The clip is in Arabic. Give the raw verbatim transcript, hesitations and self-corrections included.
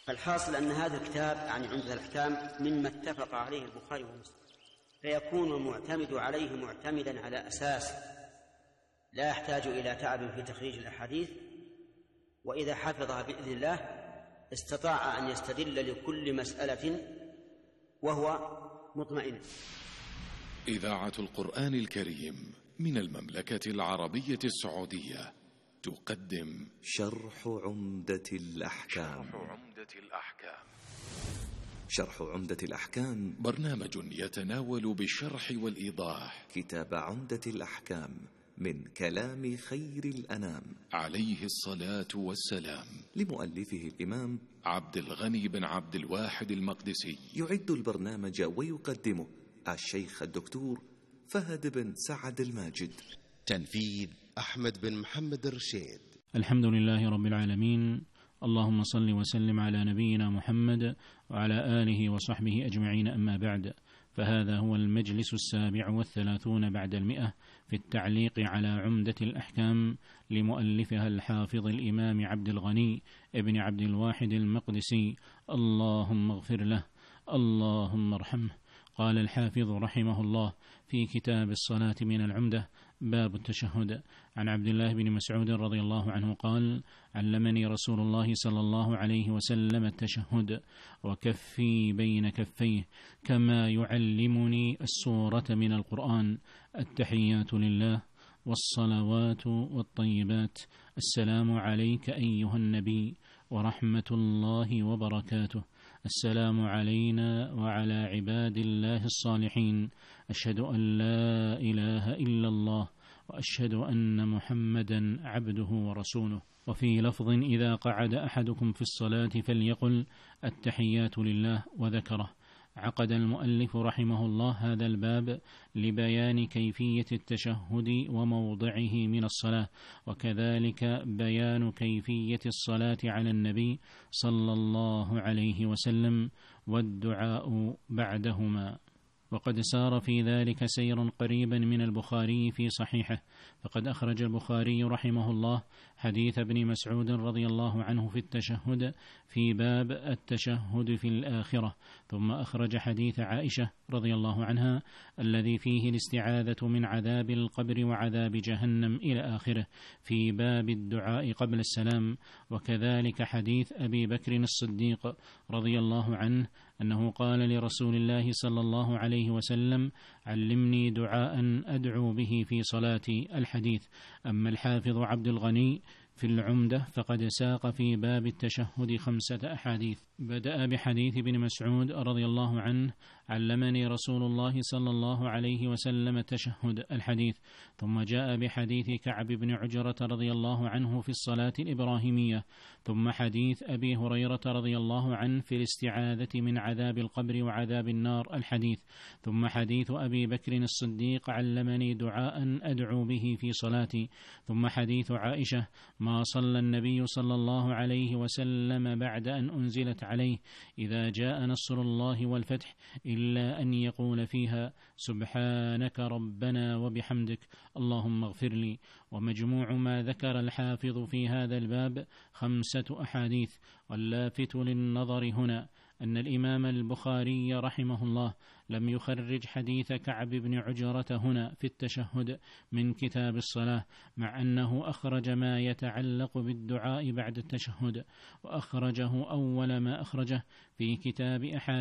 الحاصل أن هذا الكتاب يعني عمدة الأحكام مما اتفق عليه البخاري ومسلم، فيكون المعتمد عليه معتمدا على أساس لا يحتاج إلى تعب في تخريج الأحاديث، وإذا حفظها بإذن الله استطاع أن يستدل لكل مسألة وهو مطمئن. إذاعة القرآن الكريم من المملكة العربية السعودية تقدم شرح عمدة الأحكام. شرح عمدة الأحكام شرح عمدة الأحكام برنامج يتناول بالشرح والإيضاح كتاب عمدة الأحكام من كلام خير الأنام عليه الصلاة والسلام، لمؤلفه الإمام عبد الغني بن عبد الواحد المقدسي. يعد البرنامج ويقدمه الشيخ الدكتور فهد بن سعد الماجد. تنفيذ أحمد بن محمد الرشيد. الحمد لله رب العالمين، اللهم صل وسلم على نبينا محمد وعلى آله وصحبه أجمعين، أما بعد، فهذا هو المجلس السابع والثلاثون بعد المئة في التعليق على عمدة الأحكام لمؤلفها الحافظ الإمام عبد الغني ابن عبد الواحد المقدسي، اللهم اغفر له، اللهم ارحمه. قال الحافظ رحمه الله في كتاب الصلاة من العمدة باب التشهد، عن عبد الله بن مسعود رضي الله عنه قال: علمني رسول الله صلى الله عليه وسلم التشهد وكفي بين كفيه كما يعلمني السورة من القرآن: التحيات لله والصلوات والطيبات، السلام عليك أيها النبي ورحمة الله وبركاته، السلام علينا وعلى عباد الله الصالحين، أشهد أن لا إله إلا الله وأشهد أن محمدا عبده ورسوله. وفي لفظ: إذا قعد أحدكم في الصلاة فليقل التحيات لله، وذكره. عقد المؤلف رحمه الله هذا الباب لبيان كيفية التشهد وموضعه من الصلاة، وكذلك بيان كيفية الصلاة على النبي صلى الله عليه وسلم والدعاء بعدهما. وقد سار في ذلك سير قريبا من البخاري في صحيحه، فقد أخرج البخاري رحمه الله حديث ابن مسعود رضي الله عنه في التشهد في باب التشهد في الآخرة، ثم أخرج حديث عائشة رضي الله عنها الذي فيه الاستعاذة من عذاب القبر وعذاب جهنم إلى آخره في باب الدعاء قبل السلام، وكذلك حديث أبي بكر الصديق رضي الله عنه أنه قال لرسول الله صلى الله عليه وسلم: علمني دعاء أدعو به في صلاتي، الحديث. أما الحافظ عبد الغني في العمدة فقد ساق في باب التشهد خمسة أحاديث، بدأ بحديث ابن مسعود رضي الله عنه: علمني رسول الله صلى الله عليه وسلم التشهد، الحديث، ثم جاء بحديث كعب بن عجرة رضي الله عنه في الصلاة الإبراهيمية، ثم حديث أبي هريرة رضي الله عنه في الاستعاذة من عذاب القبر وعذاب النار، الحديث، ثم حديث أبي بكر الصديق: علمني دعاء أدعو به في صلاتي، ثم حديث عائشة: ما صلى النبي صلى الله عليه وسلم بعد أن أنزلت عليه إذا جاء نصر الله والفتح إلا أن يقول فيها: سبحانك ربنا وبحمدك اللهم اغفر لي. ومجموع ما ذكر الحافظ في هذا الباب خمسة أحاديث، واللافت للنظر هنا أن الإمام البخاري رحمه الله لم يخرج حديث كعب بن عجرة هنا في التشهد من كتاب الصلاة، مع أنه أخرج ما يتعلق بالدعاء بعد التشهد، وأخرجه أول ما أخرجه في كتاب أحاديث